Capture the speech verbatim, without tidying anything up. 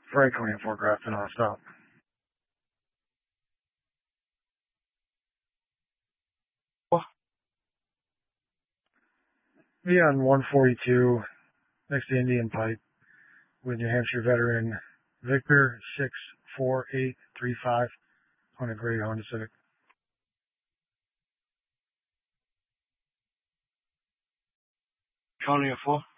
Franklin for Grafton on stop. Be on one forty-two next to Indian Pipe with New Hampshire veteran Victor six four eight three five on a gray Honda Civic. County of four.